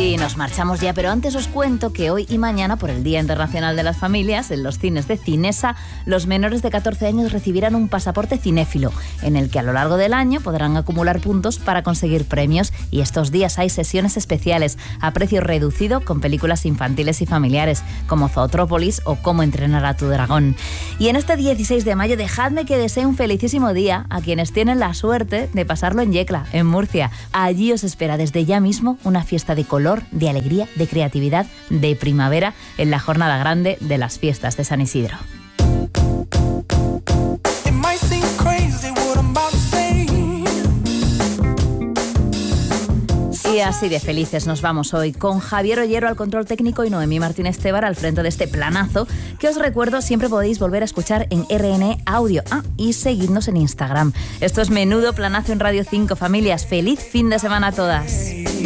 Y nos marchamos ya, pero antes os cuento que hoy y mañana, por el Día Internacional de las Familias, en los cines de Cinesa, los menores de 14 años recibirán un pasaporte cinéfilo, en el que a lo largo del año podrán acumular puntos para conseguir premios. Y estos días hay sesiones especiales a precio reducido con películas infantiles y familiares, como Zootrópolis o Cómo entrenar a tu dragón. Y en este 16 de mayo, dejadme que desee un felicísimo día a quienes tienen la suerte de pasarlo en Yecla, en Murcia. Allí os espera desde ya mismo una fiesta de color, de alegría, de creatividad, de primavera en la jornada grande de las fiestas de San Isidro. Y así de felices nos vamos hoy, con Javier Ollero al control técnico y Noemí Martínez Tebar al frente de este planazo, que os recuerdo siempre podéis volver a escuchar en RN Audio. Y seguidnos en Instagram. Esto es Menudo Planazo en Radio 5, familias. ¡Feliz fin de semana a todas!